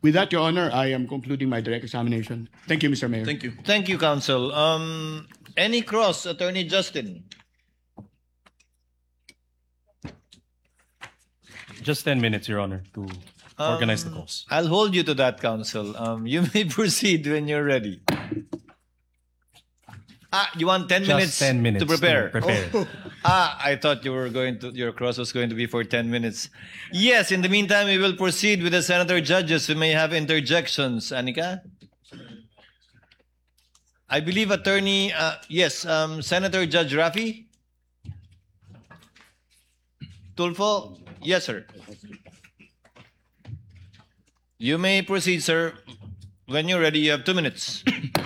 With that, Your Honor, I am concluding my direct examination. Thank you, Mr. Mayor. Thank you. Thank you, counsel. Any cross, Attorney Justin? Just 10 minutes, Your Honor, to organize the calls. I'll hold you to that, counsel. You may proceed when you're ready. You want 10 Just 10 minutes to prepare? prepare. I thought your cross was going to be for 10 minutes. Yes, in the meantime, we will proceed with the senator judges who may have interjections. Anika? I believe attorney, Senator Judge Rafi? Tulfo? Yes, sir. You may proceed, sir. When you're ready, you have 2 minutes.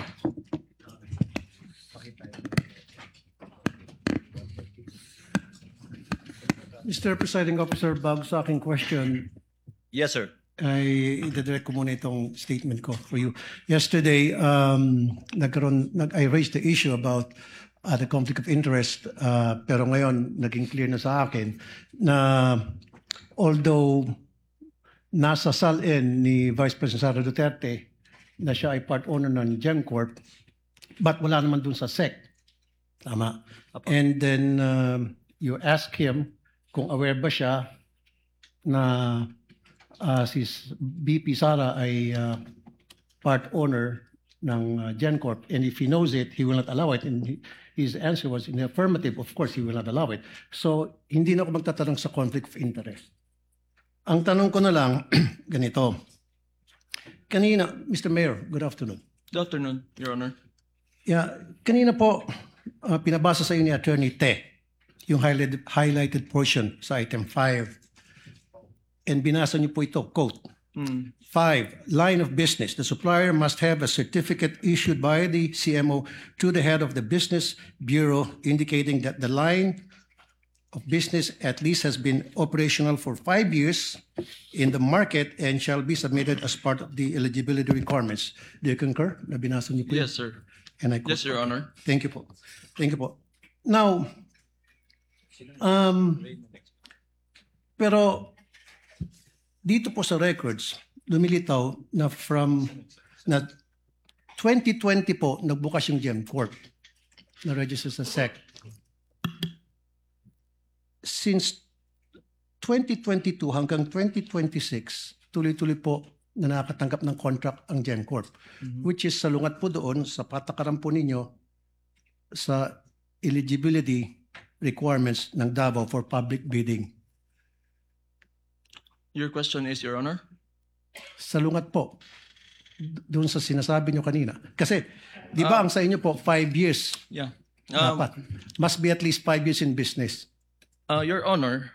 Mr. Presiding Officer, bago sa aking question, Yes, sir. ay idadirect ko muna itong statement ko for you. Yesterday, I raised the issue about the conflict of interest, pero ngayon naging clear na sa akin na although nasa salin ni Vice President Sara Duterte na siya ay part owner ng GenCorp, but wala naman dun sa SEC. Tama. And then you ask him kung aware ba siya na si BP Sara ay part owner ng GenCorp, and if he knows it, he will not allow it. And his answer was in the affirmative, of course, he will not allow it. So, hindi na ako magtatanong sa conflict of interest. Ang tanong ko na lang, ganito. Kanina, Mr. Mayor, good afternoon. Good afternoon, Your Honor. Yeah, kanina po, pinabasa sa iyo ni Attorney Te, yung highlighted portion sa item 5. And binasa niyo po ito, quote, 5, line of business. The supplier must have a certificate issued by the CMO to the head of the business bureau indicating that the line of business at least has been operational for 5 years in the market and shall be submitted as part of the eligibility requirements. Do you concur? Na binasa niyo po yun? Yes, sir. And I quote. Yes, Your Honor. Thank you po. Thank you po. Now, pero dito po sa records, lumilitaw na na 2020 po, nagbukas yung GenCorp na register sa SEC. Since 2022 hanggang 2026, tuloy-tuloy po na nakatanggap ng contract ang GenCorp, which is salungat po doon sa patakaran po ninyo sa eligibility requirements ng Davao for public bidding. Your question is, Your Honor? Salungat po doon sa sinasabi nyo kanina. Kasi, di ba ang sa inyo po, 5 years Yeah. dapat. Must be at least 5 years in business. Your Honor,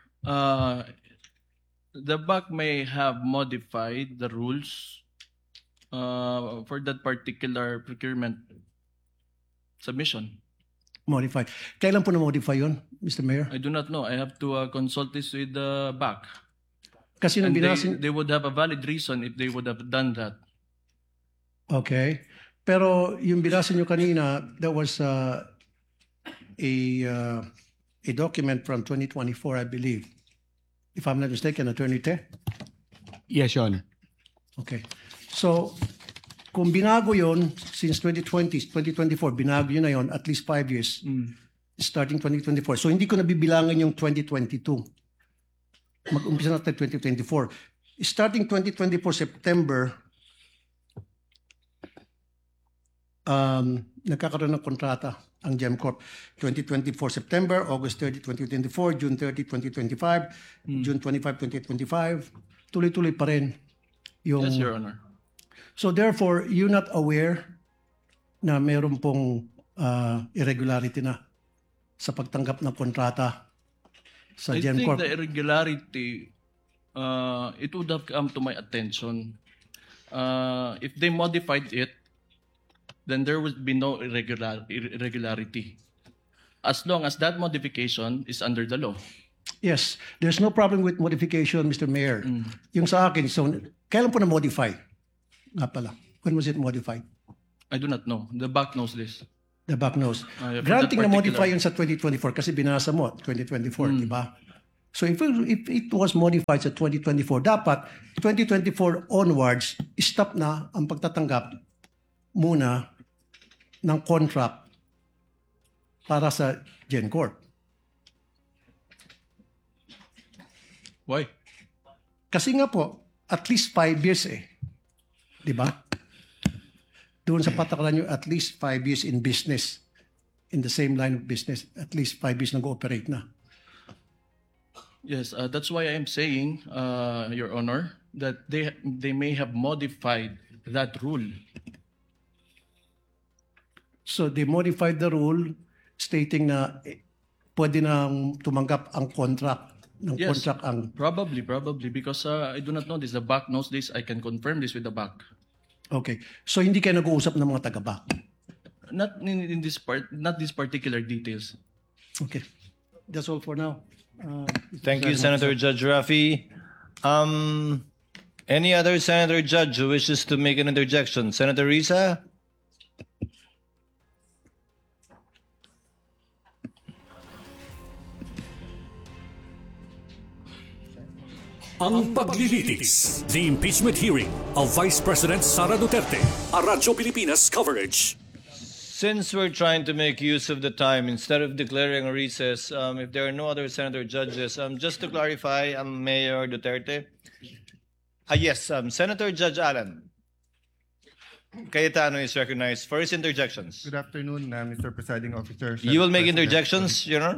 the BAC may have modified the rules for that particular procurement submission. Modified. Kailan po na-modify yun, Mr. Mayor? I do not know. I have to consult this with the BAC. Kasi nung And binasin... they would have a valid reason if they would have done that. Okay. Pero yung binasin nyo kanina, that was a document from 2024, I believe. If I'm not mistaken, Attorney Te? Yes, Your Honor. Okay. So, kung binago yon since 2020, 2024, binago yun na yon at least 5 years, starting 2024. So, hindi ko nabibilangan yung 2022. Mag-umpisa natin 2024. Starting 2024 September, nagkakaroon ng kontrata ang GenCorp. 2024 September, August 30, 2024, June 30, 2025, June 25, 2025. Tuloy-tuloy pa rin yung... Yes, Your Honor. So therefore, you're not aware na meron pong irregularity na sa pagtanggap ng kontrata sa I think GenCorp. the irregularity, it would have come to my attention. If they modified it, then there would be no irregularity. As long as that modification is under the law. Yes, there's no problem with modification, Mr. Mayor. Yung sa akin, so kailan po na-modify? Nga pala. When was it modified? I do not know. The BAC knows this. The back knows. Yeah, for Granting that na modify particular- yun sa 2024 kasi binasa mo, 2024, di ba? So if it was modified sa 2024, dapat 2024 onwards, stop na ang pagtatanggap muna ng contract para sa GenCorp. Why? Kasi nga po, at least 5 years eh. Di ba? Doon sa patakaran nyo, at least 5 years in business. In the same line of business, at least 5 years nag-ooperate na. Yes, that's why I am saying, Your Honor, that they may have modified that rule. So they modified the rule stating na pwede nang tumanggap ang contract ng Yes. contract ang Probably, because I do not know this. The back knows this. I can confirm this with the back. okay. So hindi kayo nag-uusap ng mga taga-back. Not in this part, not these particular details. Okay. That's all for now. Thank you, Senator Judge Rafi. Any other Senator Judge who wishes to make an interjection? Senator Risa? Ang paglilitis, the impeachment hearing of Vice President Sara Duterte, a Radyo Pilipinas coverage. Since we're trying to make use of the time, instead of declaring a recess, if there are no other Senator Judges, just to clarify, Mayor Duterte. Yes, Senator Judge Allen Cayetano is recognized for his interjections. Good afternoon, Mr. Presiding Officer. You will make President. interjections, Your Honor?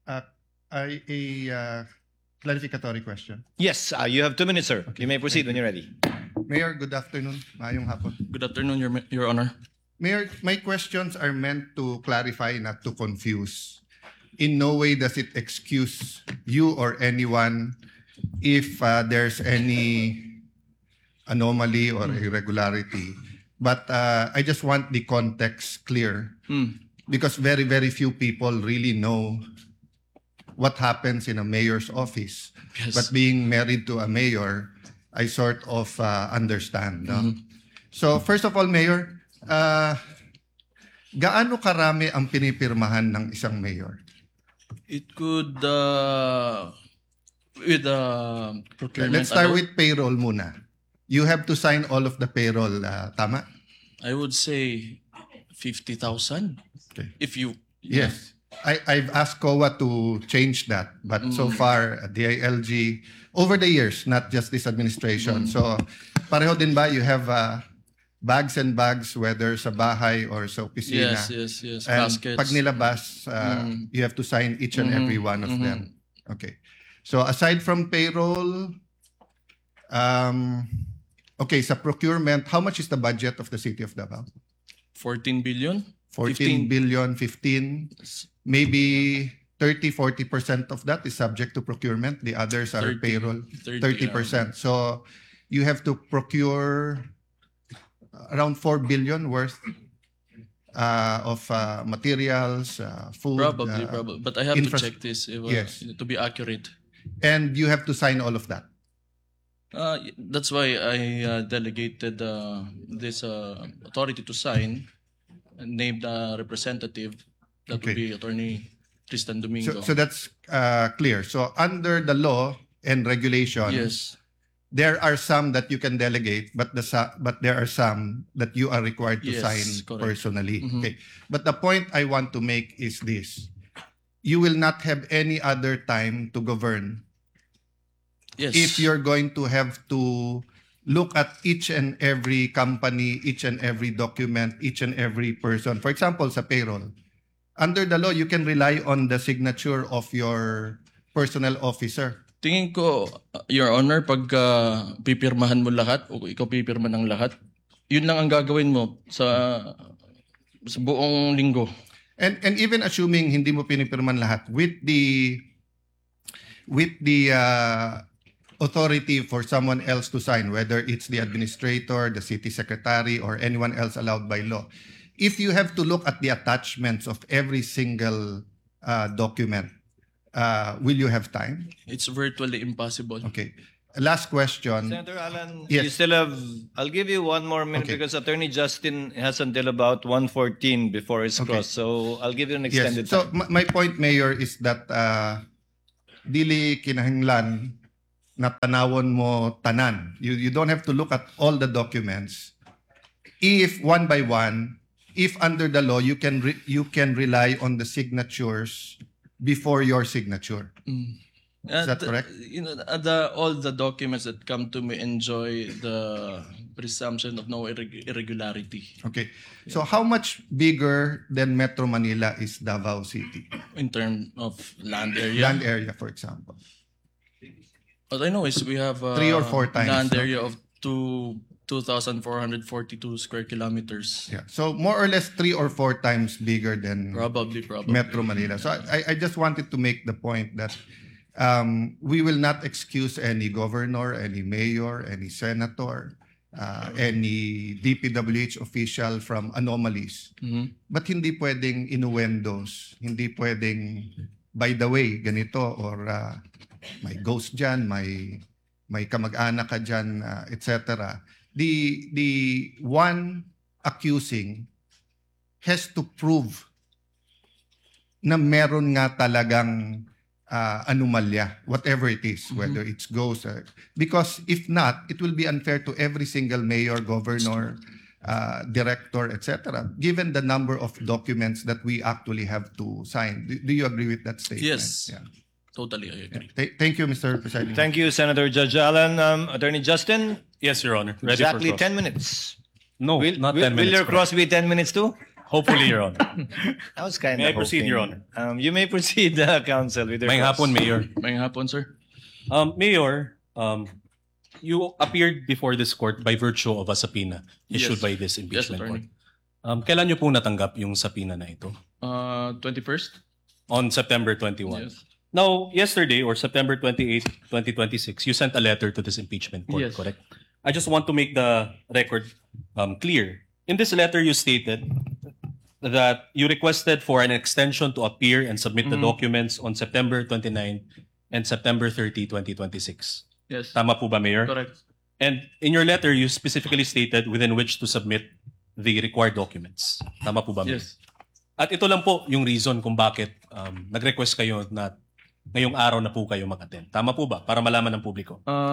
A clarificatory question. Yes, you have 2 minutes, sir. You may proceed when you're ready. Mayor, good afternoon. Maayong hapon. Good afternoon, Your Honor. Mayor, my questions are meant to clarify, not to confuse. In no way does it excuse you or anyone if there's any anomaly or irregularity. But I just want the context clear because very, very few people really know what happens in a mayor's office. Yes. But being married to a mayor, I sort of understand. No? So first of all, Mayor, gaano karami ang pinipirmahan ng isang mayor? It could, with procurement. Let's start alone, with payroll muna. You have to sign all of the payroll, tama? I would say 50,000. Okay. If you. Yes. I've asked COA to change that, but so far, DILG, over the years, not just this administration. So, pareho din ba, you have bags and bags, whether sa bahay or sa opisina? Yes. And Baskets. pag nilabas, you have to sign each and every one of them. Okay. So, aside from payroll, okay, sa procurement, how much is the budget of the City of Davao? 14 billion? 14 billion, 15. Maybe 30-40% of that is subject to procurement. The others are 30, payroll. 30, 30%. So you have to procure around 4 billion worth of materials, food. Probably. But I have to infra- check this Yes. to be accurate. And you have to sign all of that. That's why I delegated this authority to sign and named representative. That would Okay. be Attorney Tristan Domingo. So that's clear. So under the law and regulations, yes. there are some that you can delegate, but there are some that you are required to Yes, sign correct. personally. Okay. But the point I want to make is this. You will not have any other time to govern Yes. if you're going to have to look at each and every company, each and every document, each and every person. For example, sa payroll. Under the law, you can rely on the signature of your personnel officer. Tingin ko, Your Honor, pag pipirmahan mo lahat o ikaw pipirma ng lahat, yun lang ang gagawin mo sa buong linggo. And even assuming hindi mo pinipirman lahat with the authority for someone else to sign, whether it's the administrator, the city secretary, or anyone else allowed by law. If you have to look at the attachments of every single document, will you have time? It's virtually impossible. Okay. Last question. Senator Allen, Yes. you still have, I'll give you 1 more minute Okay. because Attorney Justin has until about 1:14 before his Okay. cross. So I'll give you an Yes. extended So time. my point, Mayor, is that dili kinahanglan na tanawon mo tanan. You don't have to look at all the documents. If one by one, if under the law you can rely on the signatures before your signature. Is that correct? All the documents that come to me enjoy the presumption of no irregularity Okay. So how much bigger than Metro Manila is Davao City? in terms of land area. Land area, for example. What I know is we have 3 or 4 times, land no? area of 2,442 square kilometers. Yeah. So more or less 3 or 4 times bigger than Probably. Metro Manila. So I just wanted to make the point that we will not excuse any governor, any mayor, any senator, any DPWH official from anomalies. But hindi pwedeng innuendos, hindi pwedeng by the way, ganito, or may ghost dyan, may kamag-anak ka dyan, etc. The one accusing has to prove na meron nga talagang anomalya, whatever it is, whether it's ghost. Because if not, it will be unfair to every single mayor, governor, director, etc., given the number of documents that we actually have to sign. Do you agree with that statement? Yes. Yeah. Totally, I agree. Thank you, Mr. Presiding. Thank you, Senator Judge Allen. Attorney Justin, Yes, Your Honor. Ready exactly for cross. 10 minutes. No, not 10 minutes. Will your bro. cross be 10 minutes too? Hopefully, Your Honor. I was kind of May I proceed, Your Honor? You may proceed, Counsel, with your May cross. hapon, Mayor. May hapon, sir. Mayor, you appeared before this court by virtue of a subpoena issued Yes. by this impeachment Yes, court. Attorney. Kailan niyo po natanggap yung subpoena na ito? 21st? On September 21. Yes. Now, yesterday or September 28, 2026, you sent a letter to this impeachment court, Yes. correct? I just want to make the record clear. In this letter, you stated that you requested for an extension to appear and submit the documents on September 29 and September 30, 2026. Yes. Tama po ba, Mayor? Correct. And in your letter, you specifically stated within which to submit the required documents. Tama po ba, Mayor? Yes. At ito lang po yung reason kung bakit nag-request kayo na ngayong araw na po kayo mag-attend. Tama po ba? Para malaman ng publiko.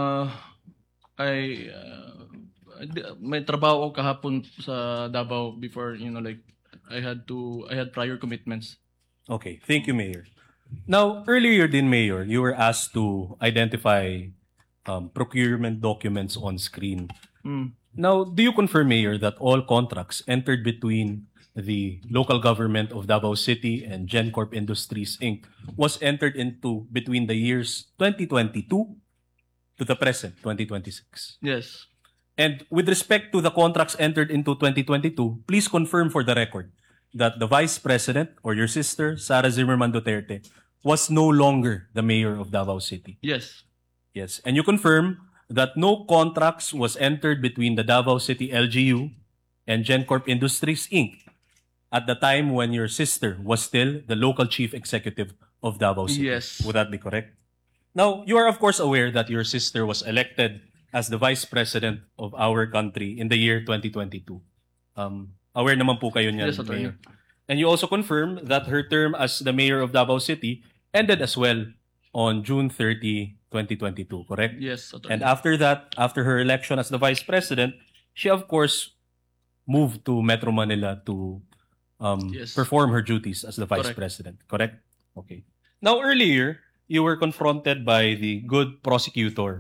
May trabaho ko kahapon sa Davao before, I had prior commitments. Okay. Thank you, Mayor. Now, earlier din, Mayor, you were asked to identify procurement documents on screen. Now, do you confirm, Mayor, that all contracts entered between the local government of Davao City and GenCorp Industries, Inc. was entered into between the years 2022 to the present, 2026? Yes. And with respect to the contracts entered into 2022, please confirm for the record that the Vice President or your sister, Sara Zimmerman Duterte, was no longer the mayor of Davao City. Yes. Yes. And you confirm that no contracts was entered between the Davao City LGU and GenCorp Industries, Inc. at the time when your sister was still the local chief executive of Davao City. Yes. Would that be correct? Now, you are of course aware that your sister was elected as the Vice President of our country in the year 2022. Aware naman po kayo niyan, Yes, Attorney. Mayor. And you also confirm that her term as the mayor of Davao City ended as well on June 30, 2022, correct? Yes, Attorney. And after that, after her election as the Vice President, she of course moved to Metro Manila to Yes. perform her duties as the Vice Correct. President, correct? Okay. Now, earlier, you were confronted by the good prosecutor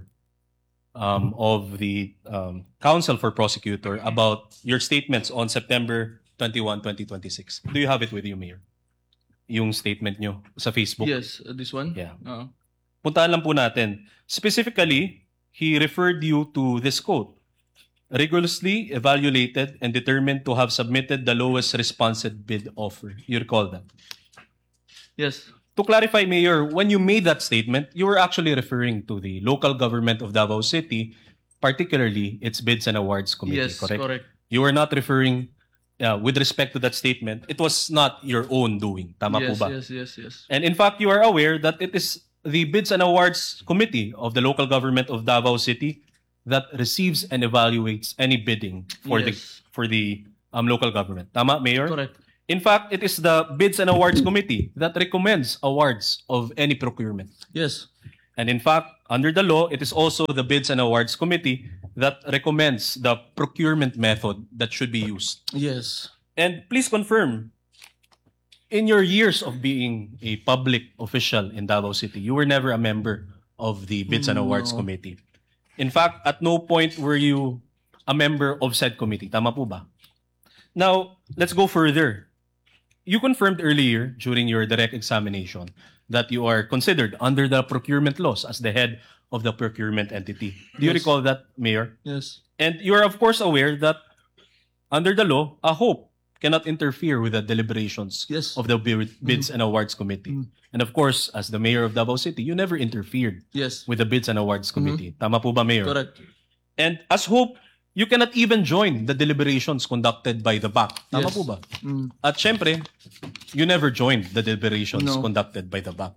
of the Council for Prosecutor about your statements on September 21, 2026. Do you have it with you, Mayor? Yung statement nyo sa Facebook? Yes, this one? Yeah. Uh, Puntaan lang po natin. Specifically, he referred you to this quote. Rigorously evaluated and determined to have submitted the lowest responsive bid offer. You recall that? yes. To clarify, Mayor, when you made that statement, you were actually referring to the local government of Davao City, particularly its Bids and Awards Committee, Yes, correct? correct. You were not referring, with respect to that statement, it was not your own doing. Tama po Yes, ba? yes. And in fact, you are aware that it is the Bids and Awards Committee of the local government of Davao City that receives and evaluates any bidding for Yes. the local government. Tama, Mayor? Correct. In fact, it is the Bids and Awards Committee that recommends awards of any procurement. Yes. And in fact, under the law, it is also the Bids and Awards Committee that recommends the procurement method that should be used. Yes. And please confirm, in your years of being a public official in Davao City, you were never a member of the Bids and Awards Committee. In fact, at no point were you a member of said committee. Tama po ba? Now, let's go further. You confirmed earlier during your direct examination that you are considered under the procurement laws as the head of the procurement entity. Do you Yes. recall that, Mayor? Yes. And you are, of course, aware that under the law, a hope cannot interfere with the deliberations Yes. of the Bids and Awards Committee. And of course, as the mayor of Davao City, you never interfered Yes. with the Bids and Awards Committee. Tama po ba, Mayor? Correct. And as hope, you cannot even join the deliberations conducted by the BAC. Tama Yes. po ba? At syempre, you never joined the deliberations No. conducted by the BAC.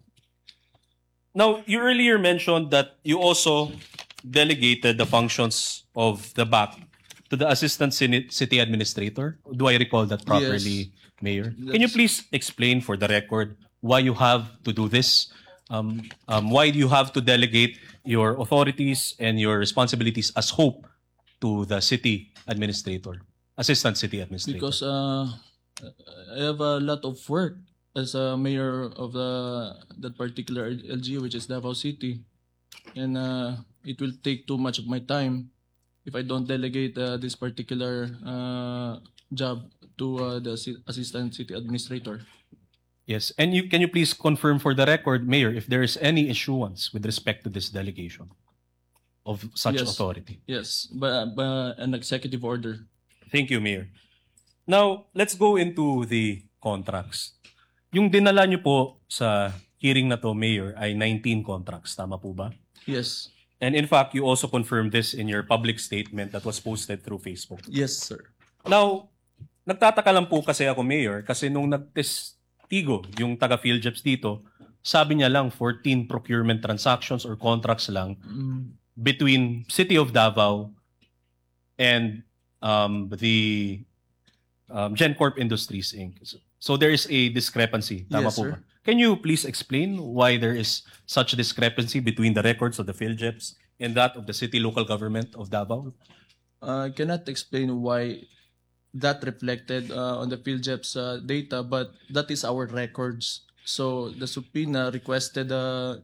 Now, you earlier mentioned that you also delegated the functions of the BAC to the Assistant City Administrator. Do I recall that properly, Mayor? Can you please explain for the record why you have to do this? Why do you have to delegate your authorities and your responsibilities as hope to the city administrator, assistant city administrator? Because I have a lot of work as a mayor of that particular LGU, which is Davao City, and it will take too much of my time if I don't delegate this particular job to the assistant city administrator. Yes, and can you please confirm for the record, Mayor, if there is any issuance with respect to this delegation of such Yes. authority? Yes, but an executive order. Thank you, Mayor. Now, let's go into the contracts. Yung dinala niyo po sa hearing na to, Mayor, ay 19 contracts. Tama po ba? Yes. And in fact, you also confirmed this in your public statement that was posted through Facebook. Yes, sir. Now, nagtataka lang po kasi ako, Mayor, kasi nung nagtestigo yung taga PhilJeps dito, sabi niya lang 14 procurement transactions or contracts lang between City of Davao and the GenCorp Industries Inc. So there is a discrepancy. Tama Yes, po sir. ba? Can you please explain why there is such discrepancy between the records of the PhilJeps and that of the city local government of Davao? I cannot explain why that reflected on the PhilJeps data, but that is our records. So the subpoena requested the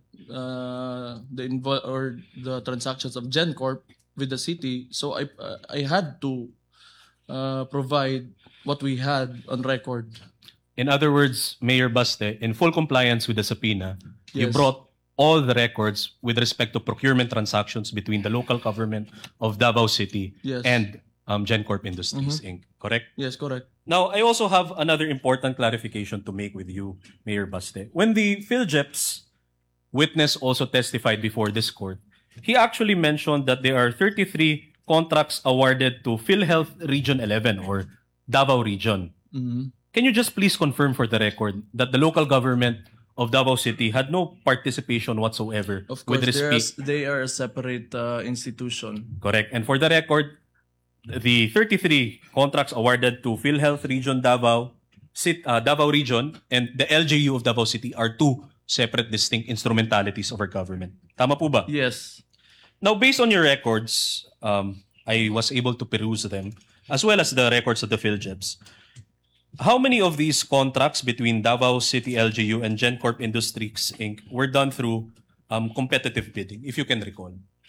transactions of GenCorp with the city. So I had to provide what we had on record. In other words, Mayor Baste, in full compliance with the subpoena, you Yes. brought all the records with respect to procurement transactions between the local government of Davao City Yes. and GenCorp Industries Inc. Correct? Yes, correct. Now, I also have another important clarification to make with you, Mayor Baste. When the PhilJeps witness also testified before this court, he actually mentioned that there are 33 contracts awarded to PhilHealth Region 11 or Davao Region. Can you just please confirm for the record that the local government of Davao City had no participation whatsoever Of course, with respect? they are a separate institution. Correct. And for the record, the 33 contracts awarded to PhilHealth Region Davao, Davao Region, and the LGU of Davao City are two separate distinct instrumentalities of our government. Tama po ba? Yes. Now, based on your records, I was able to peruse them, as well as the records of the PhilJeps. How many of these contracts between Davao City LGU and GenCorp Industries Inc. were done through competitive bidding, if you can recall?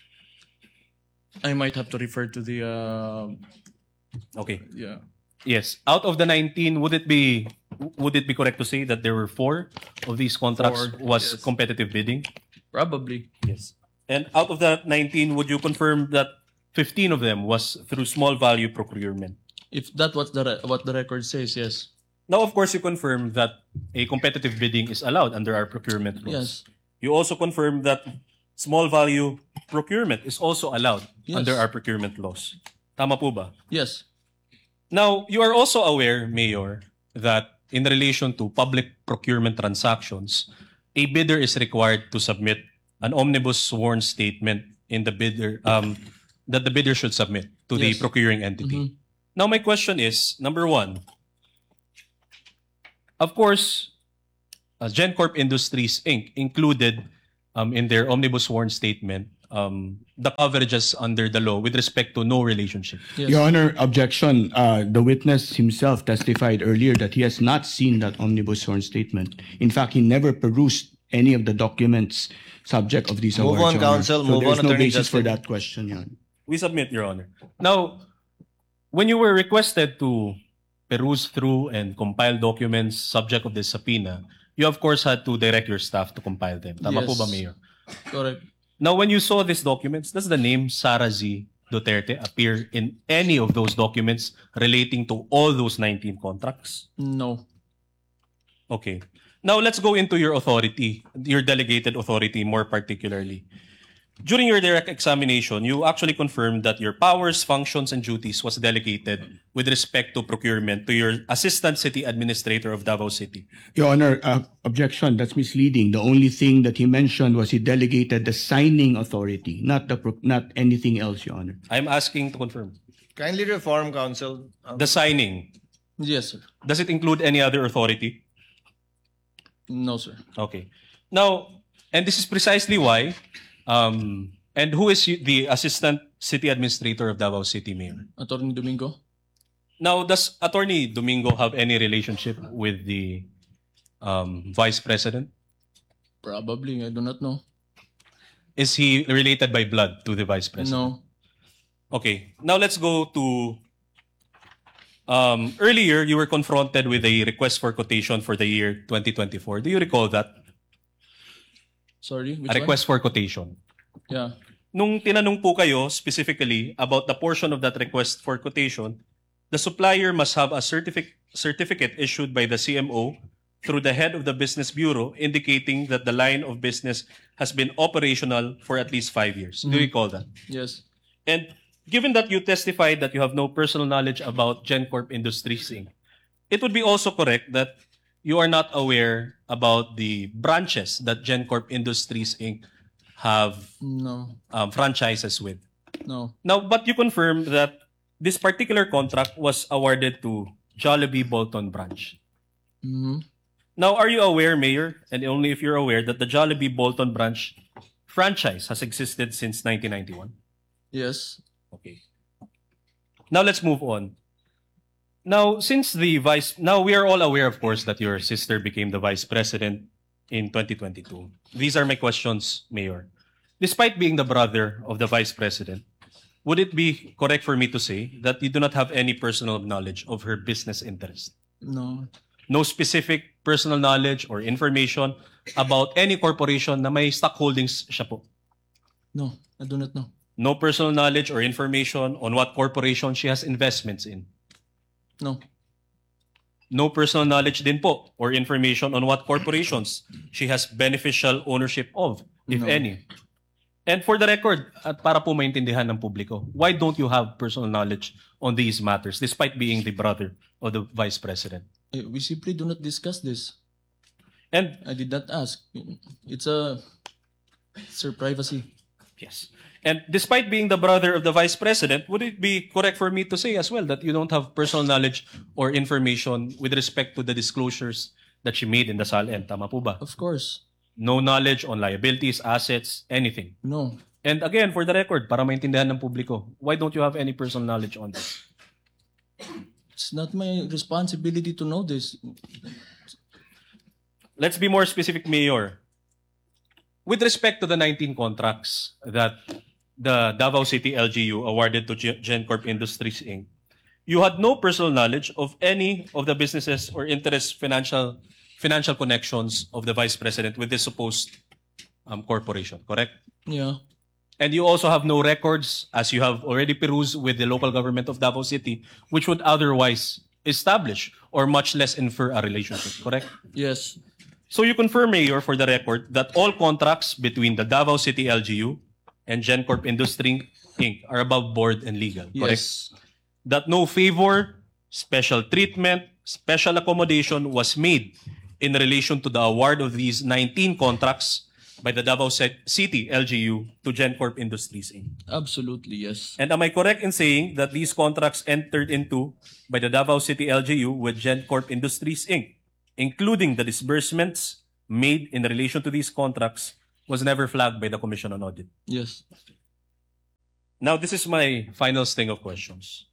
I might have to refer to the Okay. yeah. Yes. Out of the 19, would it be correct to say that there were 4 of these contracts 4, was yes. competitive bidding? Probably. Yes. And out of the 19, would you confirm that 15 of them was through small value procurement? If that what the record says, yes. Now, of course, you confirm that a competitive bidding is allowed under our procurement laws. Yes. You also confirm that small value procurement is also allowed Yes. under our procurement laws. Tama po ba? Yes. Now, you are also aware, Mayor, that in relation to public procurement transactions, a bidder is required to submit an omnibus sworn statement in the bidder that the bidder should submit to the Yes. procuring entity. Now, my question is, number one, Of course, GenCorp Industries Inc. included in their omnibus sworn statement the coverages under the law with respect to no relationship. Yes. Your Honor, objection. The witness himself testified earlier that he has not seen that omnibus sworn statement. In fact, he never perused any of the documents subject of these Move awards. on, Your Honor. counsel. So Move there's on, no Attorney basis for Justin. that question, Your Honor. We submit, Your Honor. Now, when you were requested to peruse through and compile documents subject of this subpoena, you of course had to direct your staff to compile them. Tama po Yes. ba, Mayor? Correct. Now, when you saw these documents, does the name Sara Z. Duterte appear in any of those documents relating to all those 19 contracts? No. Okay. Now, let's go into your authority, your delegated authority more particularly. During your direct examination, you actually confirmed that your powers, functions, and duties was delegated with respect to procurement to your Assistant City Administrator of Davao City. Your Honor, objection. That's misleading. The only thing that he mentioned was he delegated the signing authority, not anything else, Your Honor. I'm asking to confirm. Kindly reform, counsel. The signing, Yes, sir. does it include any other authority? No, sir. Okay. Now, and this is precisely why, and who is the Assistant City Administrator of Davao City, Mayor? Attorney Domingo? Now, does Attorney Domingo have any relationship with the Vice President? Probably. I do not know. Is he related by blood to the Vice President? No. Okay. Now, let's go to... earlier, you were confronted with a request for quotation for the year 2024. Do you recall that? Sorry, which A one? request for quotation. Yeah. Nung tinanong po kayo specifically about the portion of that request for quotation, the supplier must have a certificate issued by the CMO through the head of the Business Bureau indicating that the line of business has been operational for at least 5 years. Do you recall that? Yes. And given that you testified that you have no personal knowledge about GenCorp Industries Inc., it would be also correct that you are not aware about the branches that GenCorp Industries Inc. have No. franchises with. No. Now, but you confirm that this particular contract was awarded to Jollibee Bolton branch. Mm-hmm. Now, are you aware, Mayor, and only if you're aware, that the Jollibee Bolton branch franchise has existed since 1991? Yes. Okay. Now let's move on. Now, now we are all aware, of course, that your sister became the vice president in 2022. These are my questions, Mayor. Despite being the brother of the vice president, would it be correct for me to say that you do not have any personal knowledge of her business interest? No. No specific personal knowledge or information about any corporation na may stock holdings siya po? No. I do not know. No personal knowledge or information on what corporation she has investments in? No. No personal knowledge din po or information on what corporations she has beneficial ownership of, if No. any. And for the record, at para po maintindihan ng publiko, why don't you have personal knowledge on these matters despite being the brother of the vice president? We simply do not discuss this. And I did not ask. It's her privacy. yes. And despite being the brother of the vice president, would it be correct for me to say as well that you don't have personal knowledge or information with respect to the disclosures that she made in the SALN? Tama po ba? Of course. No knowledge on liabilities, assets, anything. No. And again, for the record, para maintindihan ng publiko, why don't you have any personal knowledge on this? It's not my responsibility to know this. Let's be more specific, Mayor. With respect to the 19 contracts that the Davao City LGU awarded to GenCorp Industries Inc., you had no personal knowledge of any of the businesses or interest financial connections of the Vice President with this supposed corporation, correct? Yeah. And you also have no records, as you have already perused with the local government of Davao City, which would otherwise establish or much less infer a relationship, correct? Yes. So you confirm, Mayor, for the record, that all contracts between the Davao City LGU and GenCorp Industry Inc. are above board and legal, correct? Yes. That no favor, special treatment, special accommodation was made in relation to the award of these 19 contracts by the Davao City LGU to GenCorp Industries Inc. Absolutely, yes. And am I correct in saying that these contracts entered into by the Davao City LGU with GenCorp Industries Inc. including the disbursements made in relation to these contracts, was never flagged by the Commission on Audit? Yes. Now, this is my final string of questions.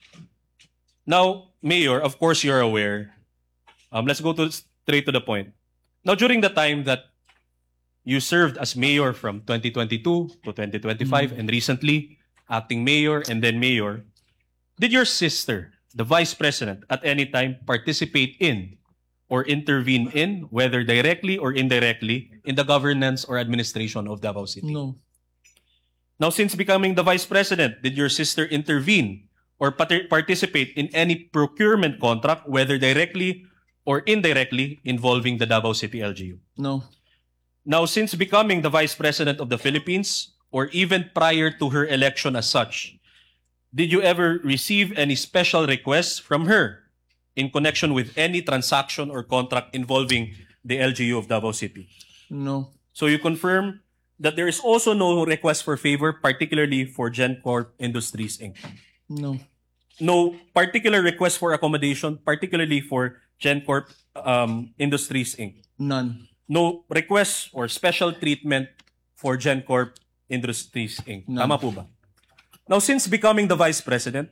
Now, Mayor, of course you're aware. Let's go straight to the point. Now, during the time that you served as mayor from 2022 to 2025 and recently acting mayor and then mayor, did your sister, the vice president, at any time participate in or intervene in, whether directly or indirectly, in the governance or administration of Davao City? No. Now, since becoming the vice president, did your sister intervene or participate in any procurement contract, whether directly or indirectly, involving the Davao City LGU? No. Now, since becoming the vice president of the Philippines, or even prior to her election as such, did you ever receive any special requests from her in connection with any transaction or contract involving the LGU of Davao City? No. So you confirm that there is also no request for favor, particularly for GenCorp Industries Inc. No. No particular request for accommodation, particularly for GenCorp Industries Inc. None. No request or special treatment for GenCorp Industries Inc. No. Tama po ba? Now, since becoming the vice president,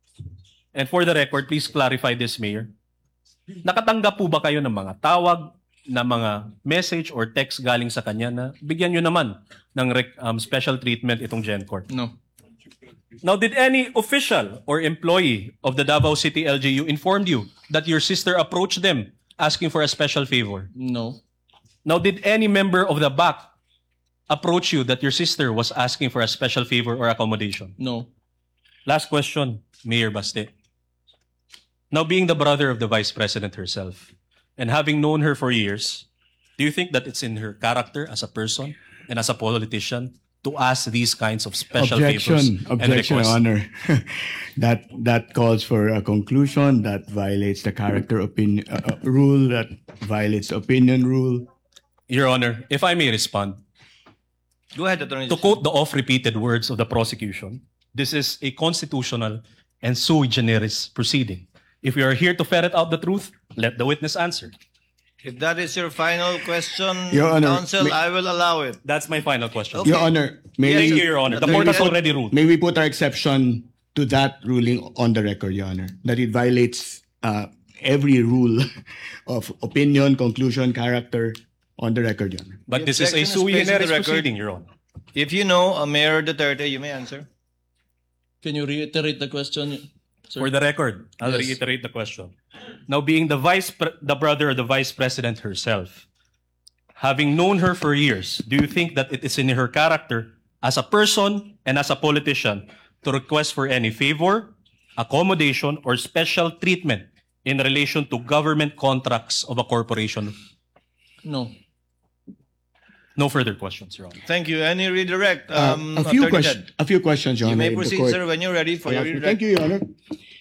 and for the record, please clarify this, Mayor, nakatanggap po ba kayo ng mga tawag, na mga message or text galing sa kanya na bigyan nyo naman ng special treatment itong GenCorp? No. Now, did any official or employee of the Davao City LGU inform you that your sister approached them asking for a special favor? No. Now, did any member of the BAC approach you that your sister was asking for a special favor or accommodation? No. Last question, Mayor Baste. Now, being the brother of the Vice President herself, and having known her for years, do you think that it's in her character as a person and as a politician to ask these kinds of special favors and Objection, Your requests? Honor. that calls for a conclusion that violates the character opinion rule, that violates the opinion rule. Your Honor, if I may respond, Go ahead, Attorney. to quote the oft-repeated words of the prosecution, this is a constitutional and sui generis proceeding. If we are here to ferret out the truth, let the witness answer. If that is your final question, Your Honor, counsel, I will allow it. That's my final question. Okay. Your Honor, may Thank we, you, Your Honor. The May court we has put- already ruled. may we put our exception to that ruling on the record, Your Honor, that it violates every rule of opinion, conclusion, character on the record, Your Honor. But The this is a objection is sui placed on the generis record. proceeding, Your Honor. If you know Mayor Duterte, you may answer. Can you reiterate the question, sir? For the record, I'll Yes. reiterate the question. Now, being the brother of the Vice President herself, having known her for years, do you think that it is in her character as a person and as a politician to request for any favor, accommodation, or special treatment in relation to government contracts of a corporation? No. No further questions, Your Honor. Thank you. Any redirect? A few Attorney questions. Ted. A few questions, Your You Honor. may if the proceed, court- sir, when you're ready for your redirect. Thank you, Your Honor.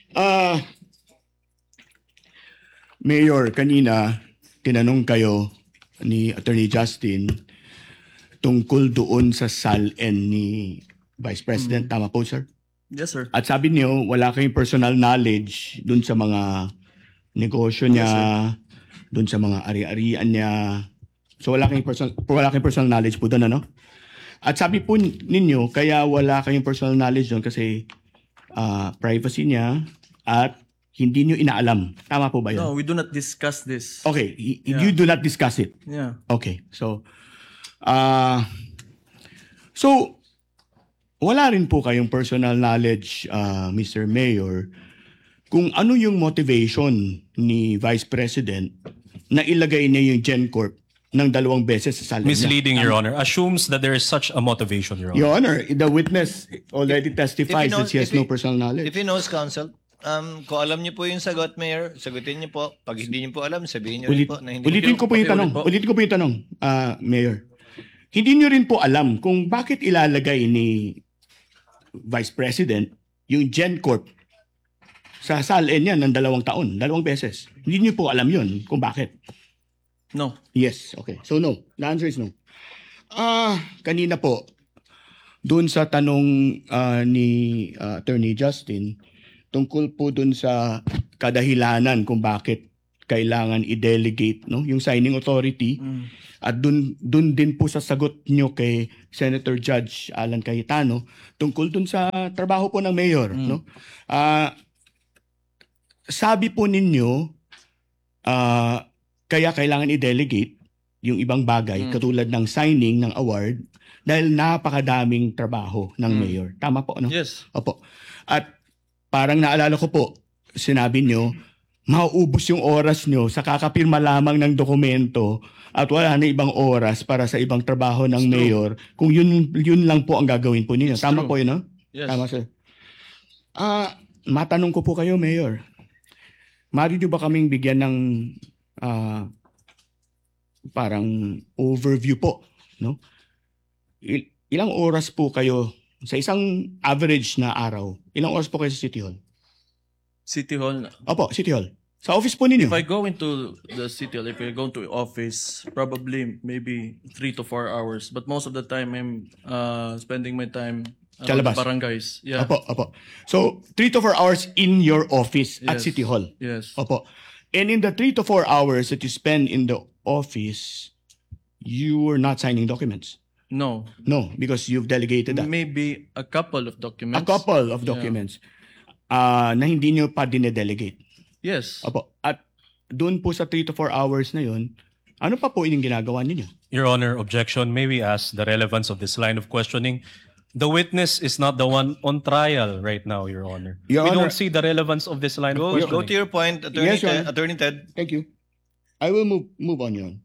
Mayor, kanina tinanong kayo ni Attorney Justin tungkol doon sa SALN ni Vice President. Tama po, sir? Yes, sir. At sabi niyo, wala kayong personal knowledge doon sa mga negosyo niya, doon sa mga ari-arian niya. So wala kayong personal knowledge po doon, ano? At sabi po ninyo, kaya wala kayong personal knowledge doon kasi privacy niya at hindi niyo inaalam. Tama po ba yun? No, we do not discuss this. Okay, you do not discuss it. Yeah. Okay, so wala rin po kayong personal knowledge, Mr. Mayor, kung ano yung motivation ni Vice President na ilagay niya yung GenCorp ng 2 beses sa salin niya. Misleading, Your Honor. Assumes that there is such a motivation, Your Honor. Your Honor, the witness already testifies If he knows- that she has if he- no personal knowledge. If he knows, counsel, kung alam niyo po yung sagot, Mayor, sagutin niyo po. Pag hindi niyo po alam, sabihin niyo rin po na hindi Ulitin niyo ko po yung tanong. Pakiulit po. Ulitin ko po yung tanong, Mayor. Hindi niyo rin po alam kung bakit ilalagay ni Vice President yung GenCorp sa SALN niya ng 2 taon, 2 beses. Hindi niyo po alam yun kung bakit. No. Yes, okay. So no, the answer is no. Kanina po, doon sa tanong ni Attorney Justin, tungkol po doon sa kadahilanan kung bakit kailangan i-delegate, no, yung signing authority. At dun din po sa sagot nyo kay Senator Judge Alan Cayetano tungkol dun sa trabaho po ng mayor, no. Sabi po ninyo kaya kailangan i-delegate yung ibang bagay katulad ng signing ng award dahil napakadaming trabaho ng mayor. Tama po, no? Yes. Opo. At parang naalala ko po, sinabi nyo, mauubos yung oras nyo sa kakapirma lamang ng dokumento at wala na ibang oras para sa ibang trabaho ng mayor kung yun lang po ang gagawin po ninyo. Tama true. po yun, no? Yes. Tama, sir. Matanong ko po kayo, Mayor. Maaari nyo ba kaming bigyan ng parang overview po, no? Ilang oras po kayo sa isang average na araw? Ilang oras po kayo sa City Hall? City Hall. Opo, City Hall. Sa office po ninyo? If I go into the City Hall, if I go to office, probably maybe 3 to 4 hours. But most of the time, I'm spending my time Sa around labas? the barangays. Yeah. Opo. So, 3 to 4 hours in your office at Yes. City Hall? Yes. Opo. And in the 3 to 4 hours that you spend in the office, you were not signing documents? No. No, because you've delegated that. Maybe a couple of documents. A couple of documents na hindi nyo pa dinedelegate. Yes. Opo. At doon po sa 3 to 4 hours na yun, ano pa po inyong ginagawa ninyo? Your Honor, objection. May we ask the relevance of this line of questioning? The witness is not the one on trial right now, Your Honor. Your We Honor- don't see the relevance of this line of Go questioning. to your point, Yes, Your Honor. Attorney Ted. Thank you. I will move on yun.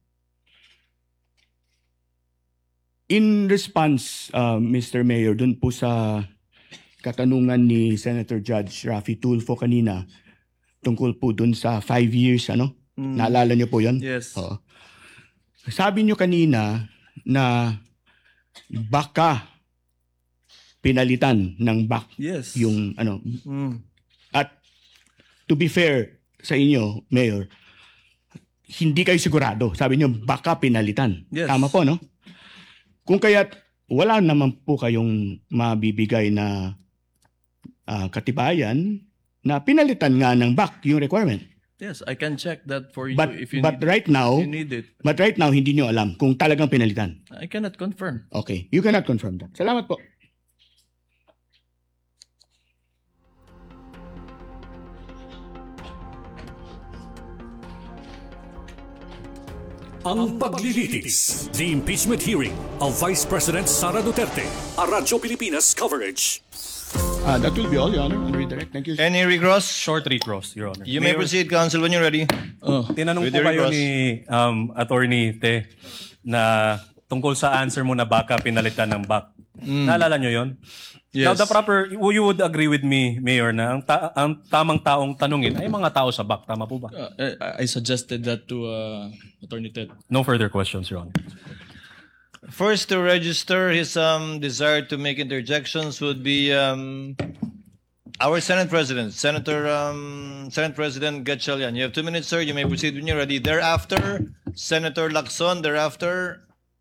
In response, Mr. Mayor, dun po sa katanungan ni Senator Judge Raffy Tulfo kanina tungkol po dun sa 5 years, ano? Naalala niyo po yun? Yes. Oo. Sabi niyo kanina na baka pinalitan ng back Yes. yung ano. Mm. At to be fair sa inyo, Mayor, hindi kayo sigurado. Sabi niyo baka pinalitan. Yes. Tama po, no? Kung kaya't wala naman po kayong mabibigay na katibayan na pinalitan nga ng back yung requirement. Yes, I can check that for you But if you but need, right now, if you need it. but right now hindi niyo alam kung talagang pinalitan. I cannot confirm. Okay, you cannot confirm that. Salamat po. Ang paglilitis. The impeachment hearing of Vice President Sara Duterte. A Radyo Pilipinas coverage. That will be all, Your Honor. I'll redirect. Thank you. Any recross? Short recross, Your Honor. You may proceed, Counsel, when you're ready. Tinanong With po the kayo recross. ni Attorney Te na tungkol sa answer mo na baka pinalitan ng back. Naalala nyo yon? Yes. Now, you would agree with me, Mayor, na ang tamang taong tanungin ay mga tao sa back. Tama po ba? I suggested that to Attorney Ted. No further questions, Your Honor. First to register his desire to make interjections would be our Senate President, Senate President Gatchalian. You have 2 minutes, sir. You may proceed when you're ready. Thereafter, Senator Lacson. Thereafter,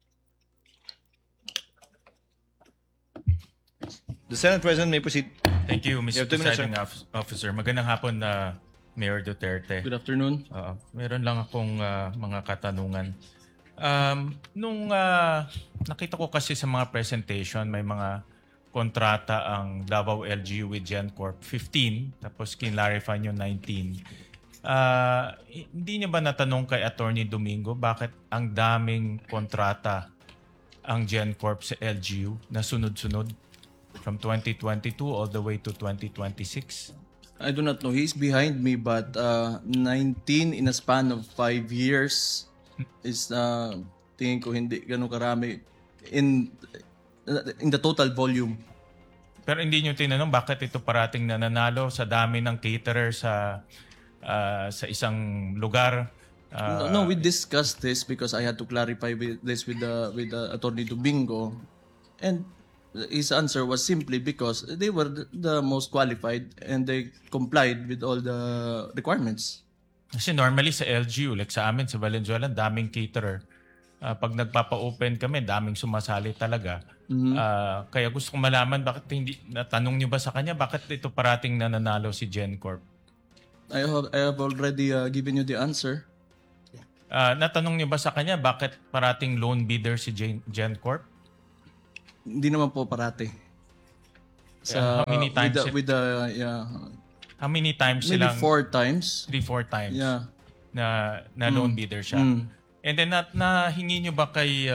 the Senate President may proceed. Thank you, You Mr. have 2 minutes, Presiding Officer. Magandang hapon na Mayor Duterte. Good afternoon. Meron lang akong mga katanungan. Nung nakita ko kasi sa mga presentation, may mga kontrata ang Davao LGU with GenCorp 15, tapos kinlarify nyo 19. Hindi niya ba natanong kay Attorney Domingo bakit ang daming kontrata ang GenCorp sa LGU na sunod-sunod from 2022 all the way to 2026? I do not know. He's behind me, but 19 in a span of 5 years is tingin ko hindi ganun karami in the total volume. Pero hindi nyo tinanong bakit ito parating nananalo sa dami ng caterer sa isang lugar? No, we discussed this because I had to clarify with the Attorney Domingo, and his answer was simply because they were the most qualified and they complied with all the requirements. Kasi normally sa LGU, like sa amin, sa Valenzuela, daming caterer. Pag nagpapa-open kami, daming sumasali talaga. Kaya gusto kong malaman, bakit hindi, natanong nyo ba sa kanya, bakit ito parating nananalo si GenCorp? I have already given you the answer. Natanong niyo ba sa kanya bakit parating loan bidder si GenCorp? Hindi naman po parati. How many times How many times maybe silang 4 times. 3-4 times Yeah. na loan bidder siya. And then nahingi niyo ba kay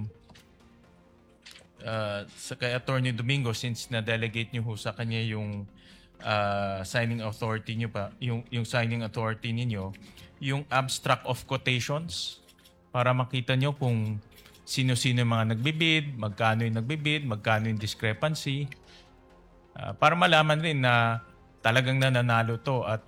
kay Attorney Domingo, since na-delegate niyo ho sa kanya yung signing authority niyo pa, yung signing authority ninyo, yung abstract of quotations para makita niyo kung sino-sino yung mga nagbibid, magkano yung nagbibid, magkano yung discrepancy, para malaman rin na talagang nananalo to at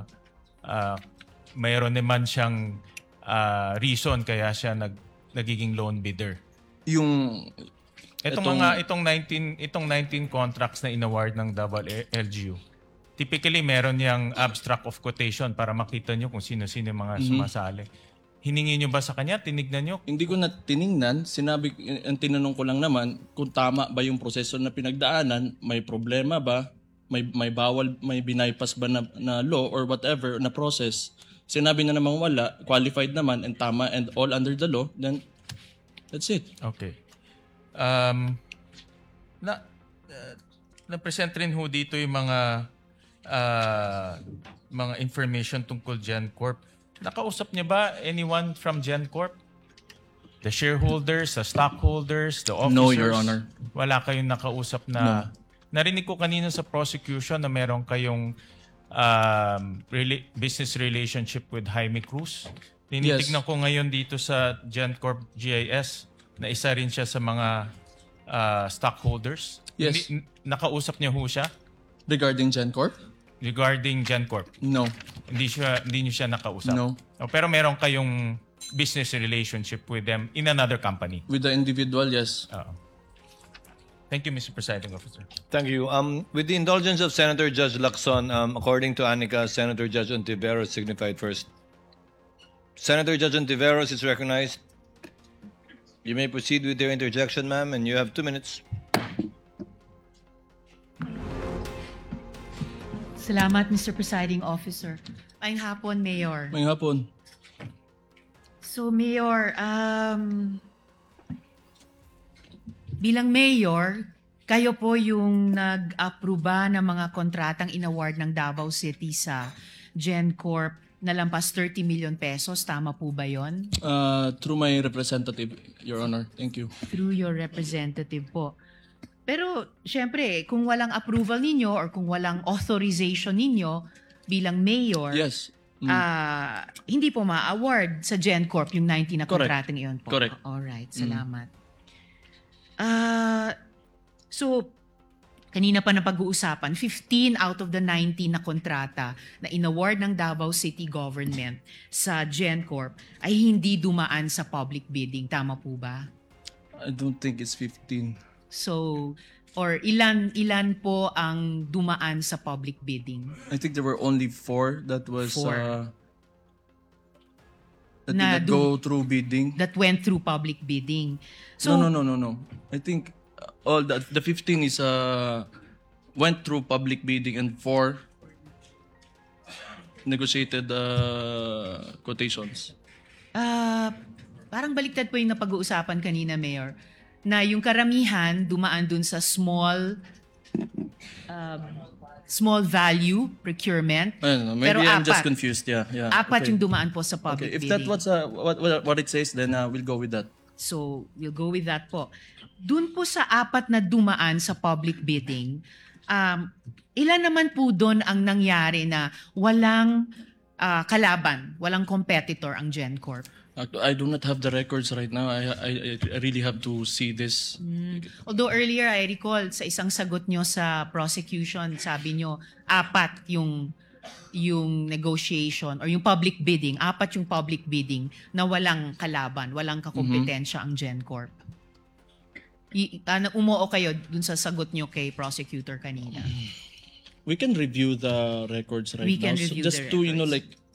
mayroon naman siyang reason kaya siya nagiging loan bidder. Yung Itong 19 contracts na inaward ng LGU. Typically meron yang abstract of quotation para makita nyo kung sino-sino yung mga sumasali. Hiningi nyo ba sa kanya? Tinignan nyo? hindi ko na tiningnan, ang tinanong ko lang naman kung tama ba yung proseso na pinagdaanan, may problema ba, may bawal, may binaypas ba na law or whatever na process. Sinabi na namang wala, qualified naman and tama and all under the law, then that's it. Okay. Na-present rin ho dito yung mga information tungkol GenCorp. Nakausap niya ba anyone from GenCorp? The shareholders, the stockholders, the officers? No, Your Honor. Wala kayong nakausap na... Narinig ko kanina sa prosecution na meron kayong business relationship with Jaime Cruz. Tinitignan ko ngayon dito sa GenCorp GIS na isa rin siya sa mga stockholders. Yes. Nakausap niya ho siya Regarding GenCorp? regarding GenCorp. No. Hindi niyo siya nakausap. No. Pero meron kayong business relationship with them in another company. With the individual, yes. Thank you, Mr. Presiding Officer. Thank you. With the indulgence of Senator Judge Lacson, according to Anika, Senator Judge Ontiveros signified first. Senator Judge Ontiveros is recognized. You may proceed with your interjection, ma'am, and you have 2 minutes. Salamat, Mr. Presiding Officer. Ayun hapon, Mayor. May hapon. So, Mayor, bilang Mayor, kayo po yung nag-aproba ng mga kontratang inaward ng Davao City sa GenCorp na lampas 30 million pesos. Tama po ba yon? Through my representative, Your Honor. Thank you. Through your representative po. Pero, syempre, kung walang approval ninyo or kung walang authorization ninyo bilang Mayor, Yes. hindi po ma-award sa GenCorp yung 19 na Correct. kontratang iyon po. Correct. Alright, salamat. So, kanina pa na pag-uusapan, 15 out of the 19 na kontrata na inaward ng Davao City Government sa GenCorp ay hindi dumaan sa public bidding. Tama po ba? I don't think it's 15. So, or ilan po ang dumaan sa public bidding? I think there were only 4 that was 4. that Na did not go through bidding. That went through public bidding. So, No. I think all the 15 is went through public bidding and 4 negotiated quotations. Parang baliktad po yung napag-uusapan kanina, Mayor, na yung karamihan dumaan dun sa small value procurement. Maybe Pero I'm just apat. confused. Yeah. Apat Okay. yung dumaan po sa public Okay, if bidding. that's what it says, then we'll go with that. So, we'll go with that po. Dun po sa 4 na dumaan sa public bidding, ilan naman po doon ang nangyari na walang kalaban, walang competitor ang GenCorp? I do not have the records right now. I really have to see this. Although earlier, I recall sa isang sagot nyo sa prosecution, sabi nyo, 4 yung negotiation or yung public bidding, 4 yung public bidding na walang kalaban, walang kakompetensya ang GenCorp. Umuo kayo dun sa sagot nyo kay prosecutor kanina. We can review the records right We now. can review just the to, records. like,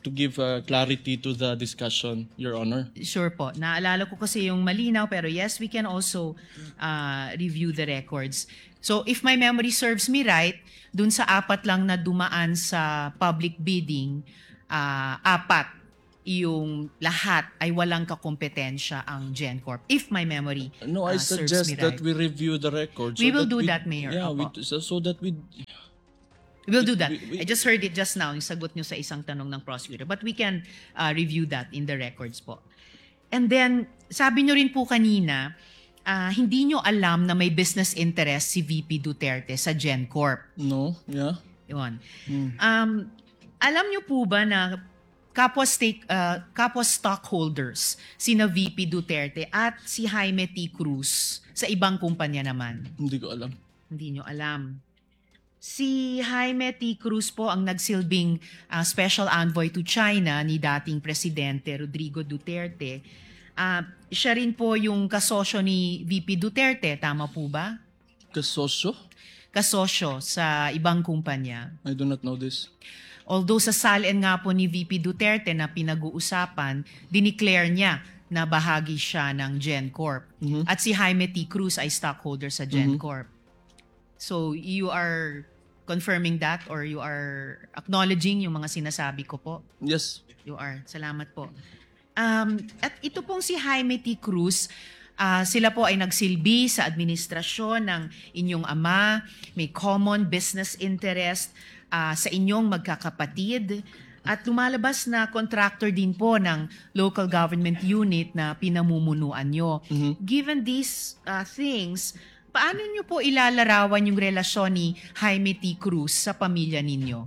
to give clarity to the discussion, Your Honor. Sure po. Naalala ko kasi yung malinaw, pero yes, we can also review the records. So if my memory serves me right, dun sa 4 lang na dumaan sa public bidding, 4 yung lahat ay walang kakompetensya ang GenCorp. If my memory No, I serves suggest me that right. we review the records. We will do that, Mayor. Yeah, Opo. so that we... We'll do that. We- I just heard it just now, yung sagot nyo sa isang tanong ng prosecutor. But we can review that in the records po. And then, sabi nyo rin po kanina, hindi nyo alam na may business interest si VP Duterte sa GenCorp. No, yeah. Yun. Alam nyo po ba na kapwa stockholders sina VP Duterte at si Jaime T. Cruz sa ibang kumpanya naman? Hindi ko alam. Hindi nyo alam. Si Jaime T. Cruz po ang nagsilbing special envoy to China ni dating Presidente Rodrigo Duterte. Siya rin po yung kasosyo ni VP Duterte, tama po ba? Kasosyo? Kasosyo sa ibang kumpanya. I do not know this. Although sa salin nga po ni VP Duterte na pinag-uusapan, dineclare niya na bahagi siya ng GenCorp. At si Jaime T. Cruz ay stockholder sa GenCorp. So you are confirming that or you are acknowledging yung mga sinasabi ko po? Yes. You are. Salamat po. At ito pong si Jaime T. Cruz, sila po ay nagsilbi sa administrasyon ng inyong ama, may common business interest sa inyong magkakapatid, at lumalabas na contractor din po ng local government unit na pinamumunuan nyo. Given these things, paano nyo po ilalarawan yung relasyon ni Jaime T. Cruz sa pamilya ninyo?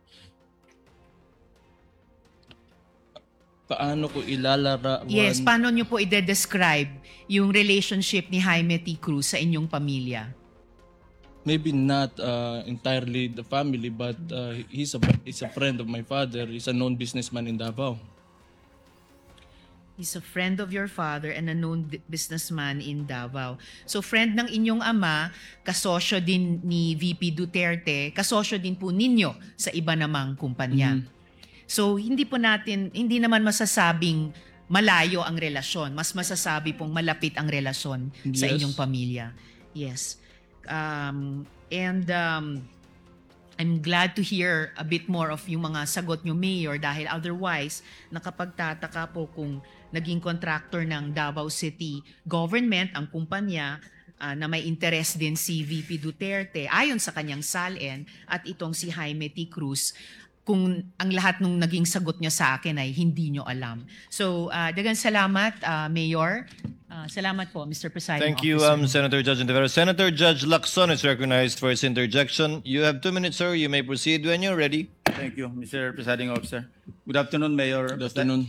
Paano ko ilalarawan? Yes, paano nyo po i-describe yung relationship ni Jaime T. Cruz sa inyong pamilya? Maybe not entirely the family, but he's a friend of my father. He's a known businessman in Davao. He's a friend of your father and a known businessman in Davao. So friend ng inyong ama, kasosyo din ni VP Duterte, kasosyo din po ninyo sa iba namang kumpanya. So hindi naman masasabing malayo ang relasyon. Mas masasabi pong malapit ang relasyon sa Yes. inyong pamilya. Yes. I'm glad to hear a bit more of yung mga sagot nyo, Mayor, dahil otherwise, nakapagtataka po kung naging contractor ng Davao City government, ang kumpanya, na may interest din si VP Duterte, ayon sa kanyang salin, at itong si Jaime T. Cruz, kung ang lahat ng naging sagot nyo sa akin ay hindi nyo alam. So, dagang salamat, Mayor. Salamat po, Mr. Presiding Thank you, Officer. Senator Judge Ontiveros. Senator Judge Lacson is recognized for his interjection. You have 2 minutes, sir. You may proceed when you're ready. Thank you, Mr. Presiding Officer. Good afternoon, Mayor. Good afternoon.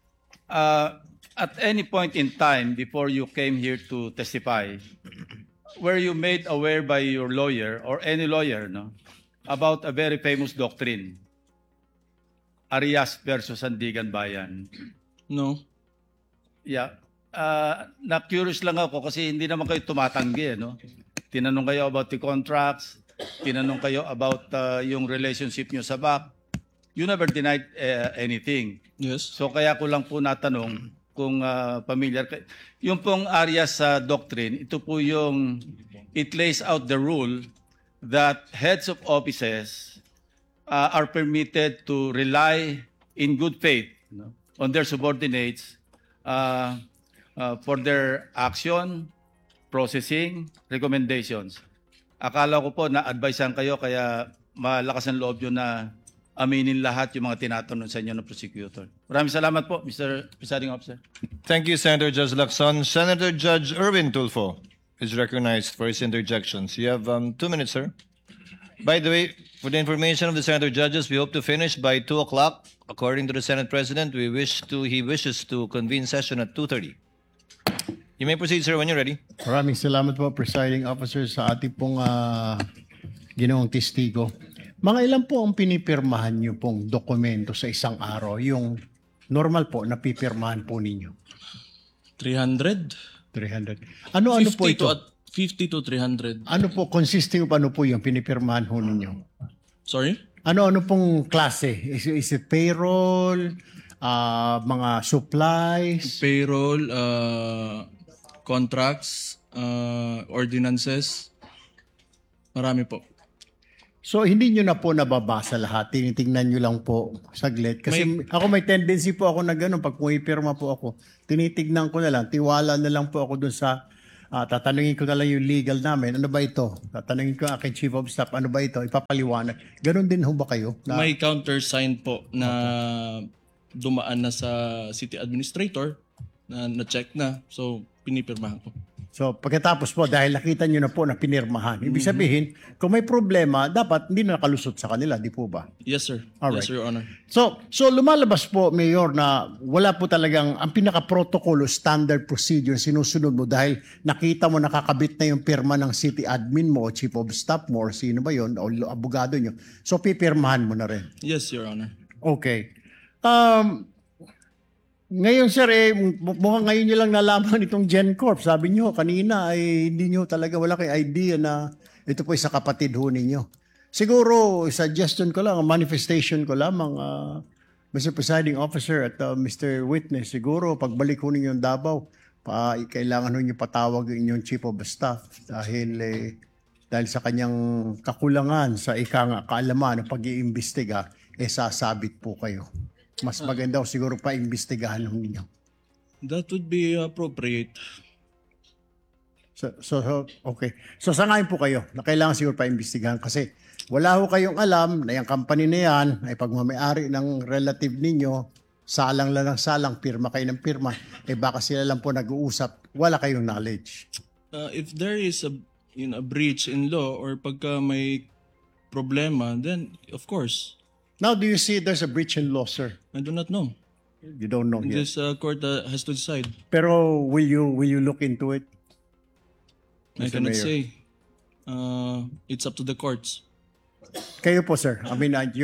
At any point in time before you came here to testify, were you made aware by your lawyer or any lawyer, about a very famous doctrine, Arias versus Sandigan Bayan? No. Yeah. Na-curious lang ako kasi hindi naman kayo tumatanggi, Tinanong kayo about the contracts, tinanong kayo about yung relationship nyo sa back. You never denied anything. Yes. So kaya ko lang po natanong kung familiar kayo. Yung pong Arias doctrine, ito po yung, it lays out the rule that heads of offices are permitted to rely in good faith on their subordinates for their action, processing, recommendations. Akala ko po na-advisean kayo kaya malakas ang loob nyo na aminin lahat yung mga tinatanong sa inyo ng prosecutor. Maraming salamat po, Mr. Presiding Officer. Thank you, Senator Judge Lacson. Senator Judge Erwin Tulfo is recognized for his interjections. You have 2 minutes, sir. By the way, for the information of the Senator Judges, we hope to finish by 2 o'clock. According to the Senate President, he wishes to convene session at 2:30. You may proceed, sir, when you're ready. Maraming salamat po, Presiding Officer, sa ating pong ginawang testigo. Mga ilan po ang pinipirmahan niyo pong dokumento sa isang araw? Yung normal po na pipirmahan po ninyo? 300? 300. Ano po ito? 50 to 300. Ano po, consisting of ano po yung pinipirmahan ho ninyo? Sorry? Ano-ano pong klase? Is it payroll, mga supplies? Payroll, contracts, ordinances, marami po. So, hindi nyo na po nababasa lahat. Tinitingnan nyo lang po saglit. Kasi ako may tendency po ako na gano'n. Pag pumipirma po ako, tinitignan ko na lang. Tiwala na lang po ako dun sa, tatanungin ko na lang yung legal namin. Ano ba ito? Tatanungin ko ang aking chief of staff. Ano ba ito? Ipapaliwanag. Ganon din ho ba kayo? May countersign po na dumaan na sa city administrator na na-check na. So, pinipirmahan ko. So, pagkatapos po, dahil nakita nyo na po na pinirmahan, ibig sabihin, kung may problema, dapat hindi na nakalusot sa kanila, di po ba? Yes, sir. Alright. Yes, Your Honor. So lumalabas po, Mayor, na wala po talagang ang pinaka-protocol o standard procedure sinusunod mo dahil nakita mo nakakabit na yung pirma ng city admin mo o chief of staff mo or sino ba yun o abogado nyo. So, pipirmahan mo na rin. Yes, Your Honor. Okay. Ngayon, sir, mukhang ngayon nyo lang nalaman itong GenCorp. Sabi nyo, kanina ay hindi nyo talaga, wala kayong idea na ito po isa kapatid ho ninyo. Siguro, suggestion ko lang, manifestation ko lamang, Mr. Presiding Officer at Mr. Witness, siguro, pagbalik ho ninyo Davao, kailangan ho nyo patawag yung inyong Chief of Staff dahil sa kanyang kakulangan sa kaalaman ng pag-iimbestiga, sasabit po kayo. Mas maganda o siguro pa imbestigahan ninyo. That would be appropriate. So, okay. So, sangayon po kayo na kailangan siguro pa imbestigahan kasi wala ho kayong alam na yung company na yan ay pagmamayari ng relative ninyo, salang lang ng salang, pirma kayo ng pirma, baka sila lang po nag-uusap, wala kayong knowledge. If there is a breach in law or pagka may problema, then of course. Now, do you see there's a breach in law, sir? I do not know. You don't know yet. This court has to decide. Pero will you look into it? I Mr. cannot Mayor? say. It's up to the courts. Kayo po, sir. I mean, on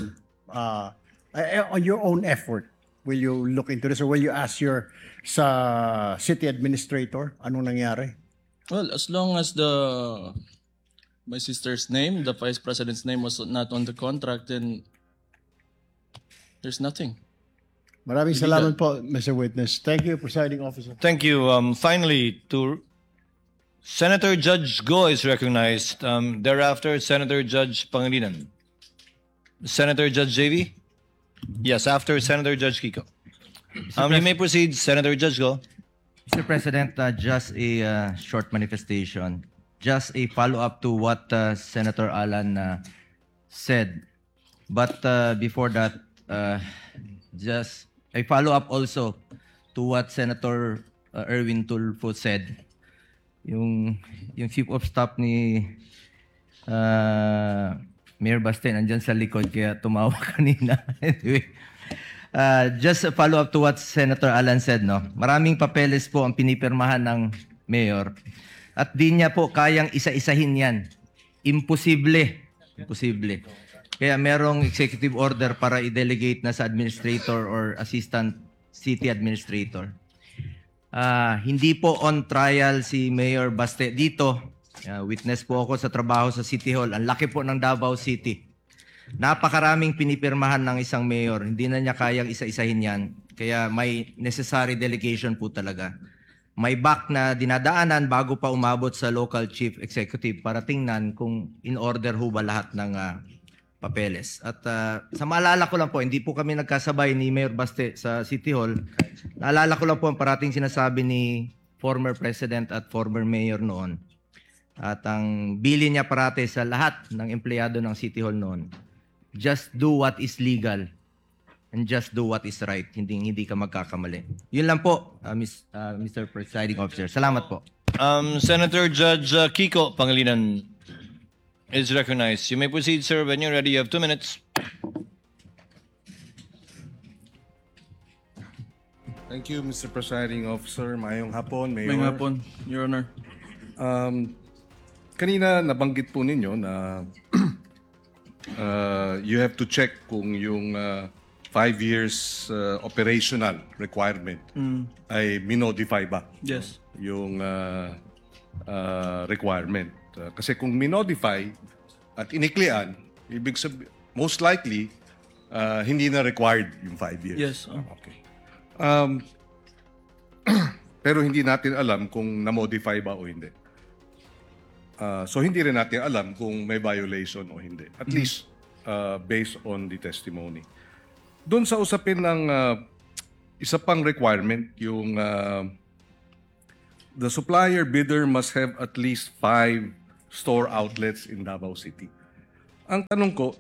your own effort, will you look into this or will you ask sa city administrator anong nangyari? Well, as long as my sister's name, the vice president's name was not on the contract, then there's nothing. Maraming salamat po, Mr. Witness. Thank you, Presiding Officer. Thank you. Finally, Senator Judge Go is recognized. Thereafter, Senator Judge Pangilinan. Senator Judge JV? Yes, after Senator Judge Kiko. You may proceed, Senator Judge Go. Mr. President, just a short manifestation. Just a follow-up to what Senator Alan said. But before that, just a follow-up also to what Senator Erwin Tulfo said. Yung chief of staff ni Mayor Baste nandyan sa likod kaya tumawa kanina. Anyway, just a follow-up to what Senator Alan said, no? Maraming papeles po ang pinipirmahan ng Mayor at di niya po kayang isa-isahin yan. Imposible. Imposible. Kaya merong executive order para i-delegate na sa administrator or assistant city administrator. Hindi po on trial si Mayor Baste dito. Witness po ako sa trabaho sa City Hall. Ang laki po ng Davao City. Napakaraming pinipirmahan ng isang mayor. Hindi na niya kayang isa-isahin yan. Kaya may necessary delegation po talaga. May back na dinadaanan bago pa umabot sa local chief executive para tingnan kung in order ho ba lahat ng papeles. At sa maalala ko lang po, hindi po kami nagkasabay ni Mayor Baste sa City Hall. Naalala ko lang po ang parating sinasabi ni former President at former Mayor noon. At ang bili niya parate sa lahat ng empleyado ng City Hall noon, just do what is legal and just do what is right. Hindi ka magkakamali. Yun lang po, Mr. Presiding Officer. Salamat po. Senator Judge Kiko Pangilinan is recognized. You may proceed, sir. When you're ready, you have 2 minutes. Thank you, Mr. Presiding Officer. Mayong hapon, Mayor. Mayong hapon, Your Honor. Kanina nabanggit po ninyo na you have to check kung yung 5 years operational requirement ay minodify ba? Yes. Yung requirement. Kasi kung minodify at iniklian, most likely, hindi na required yung 5 years. Yes. Okay. Pero hindi natin alam kung na-modify ba o hindi. So hindi rin natin alam kung may violation o hindi. At least based on the testimony. Doon sa usapin ng isa pang requirement, yung the supplier bidder must have at least 5 store outlets in Davao City. Ang tanong ko,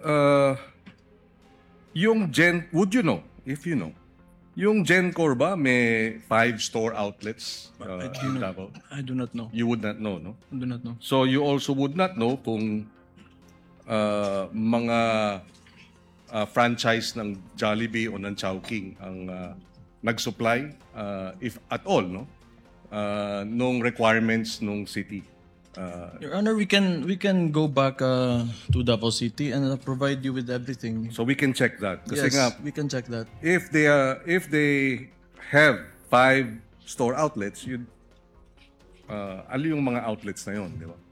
would you know, if you know, yung GenCorp ba may 5 store outlets in Davao? I do not know. You would not know, no? I do not know. So you also would not know kung mga franchise ng Jollibee o ng Chowking ang nag-supply, if at all, no? Nung requirements nung city. Your Honor, we can go back to Davao City and provide you with everything. So we can check that. Kasi Yes, nga, we can check that. if they have 5 store outlets, ano yung mga outlets na yun, di ba?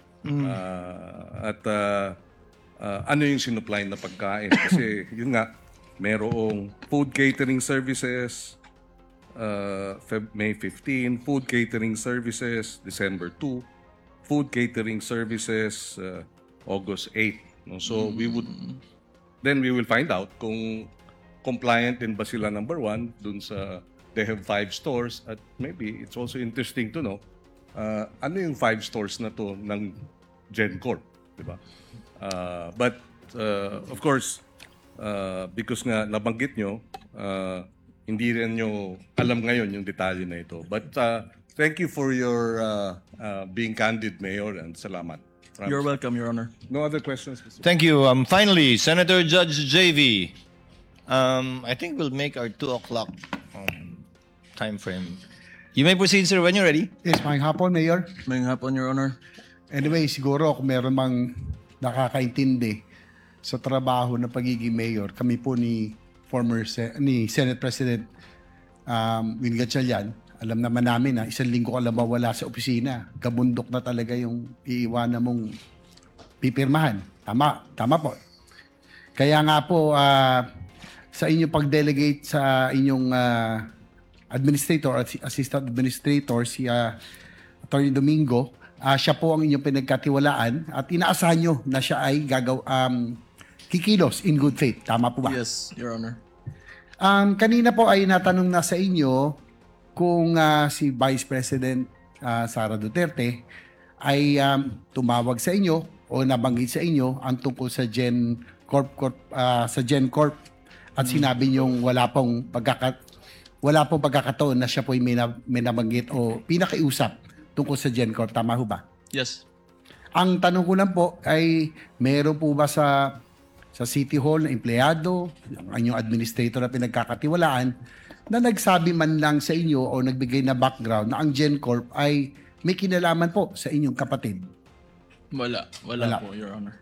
Ano yung sinupply na pagkain? Kasi yun nga, merong food catering services, May 15, food catering services, December 2, food catering services, August 8. No? So we will find out kung compliant din ba sila, number 1, dun sa they have 5 stores, at maybe it's also interesting to know ano yung 5 stores na to ng GenCorp, di ba? But of course, because nga nabanggit nyo, hindi rin nyo alam ngayon yung detalye na ito. But thank you for your being candid, Mayor, and salamat. You're welcome, Your Honor. No other questions? Mr. Thank you. Finally, Senator Judge JV. I think we'll make our 2 o'clock time frame. You may proceed, sir, when you're ready. Yes, maayong hapon, Mayor. Maying hapon, Your Honor. Anyway, siguro kung meron mang nakakaintindi sa trabaho ng pagiging mayor, kami po ni Senate President Win Gatchalian, alam naman namin na 1 linggo ka lang mawala sa opisina. Kabundok na talaga yung iiwanan mong pipirmahan. Tama po. Kaya nga po, sa inyong pag-delegate sa inyong administrator at assistant administrator, si Attorney Domingo, siya po ang inyong pinagkatiwalaan at inaasahan nyo na siya ay kikilos in good faith. Tama po ba? Yes, Your Honor. Kanina po ay natanong na sa inyo kung si Vice President Sara Duterte ay tumawag sa inyo o nabanggit sa inyo ang tungkol sa GenCorp at sinabi niyong wala pong pagkakataon na siya po ay may nabanggit o pinakiusap tungkol sa GenCorp. Tama ho ba? Yes. Ang tanong ko lang po ay meron po ba sa City Hall na empleyado, ang inyong administrator na pinagkakatiwalaan, na nagsabi man lang sa inyo o nagbigay na background na ang GenCorp ay may kinalaman po sa inyong kapatid? Wala po, Your Honor.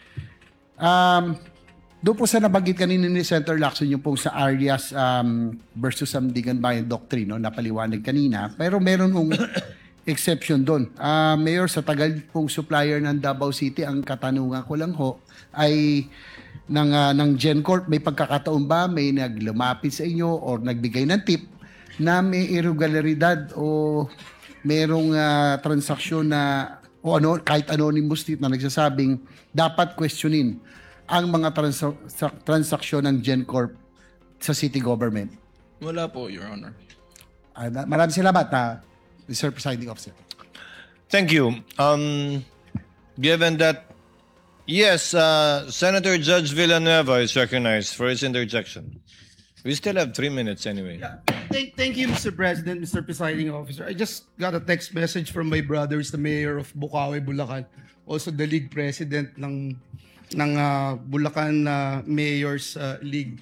Doon po sa nabanggit kanina ni Senator Lacson yung po sa Arias versus Sandigan Bayan Doctrine, no, napaliwanag kanina. Pero meron pong exception doon. Mayor, sa tagal pong supplier ng Davao City, ang katanungan ko lang ho ay ng GenCorp, may pagkakataon ba may naglumapit sa inyo or nagbigay ng tip na may irregularidad o merong transaksyon na o kahit anonymous tip na nagsasabing dapat questionin ang mga transaksyon ng GenCorp sa city government? Wala po, Your Honor. Maraming salamat, Mr. Presiding Officer. Thank you. Given that, yes, Senator Judge Villanueva is recognized for his interjection. We still have 3 minutes anyway. Yeah. Thank you, Mr. President, Mr. Presiding Officer. I just got a text message from my brothers, the mayor of Bukawi, Bulacan, also the league president ng Bulacan Mayors League.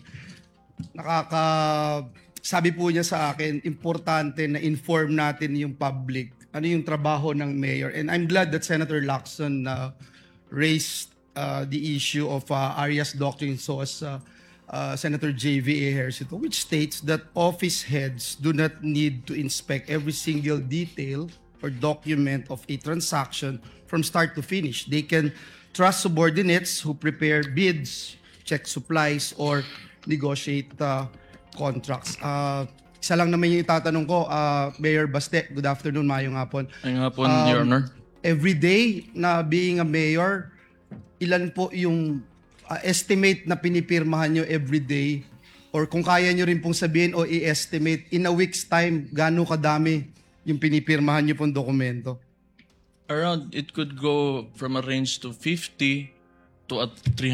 Sabi po niya sa akin, importante na inform natin yung public ano yung trabaho ng mayor. And I'm glad that Senator Lacson raised the issue of Arias Doctrine so as Senator J.V. Ejercito, which states that office heads do not need to inspect every single detail or document of a transaction from start to finish. They can trust subordinates who prepare bids, check supplies or negotiate contracts. Isa lang naman yung itatanong ko, Mayor Baste, good afternoon, mayong hapon. Ayun nga po, Your Honor. Every day na being a mayor, ilan po yung estimate na pinipirmahan nyo every day? Or kung kaya nyo rin pong sabihin o i-estimate, in a week's time, gaano kadami yung pinipirmahan nyo pong dokumento? Around, it could go from a range to 50 to 300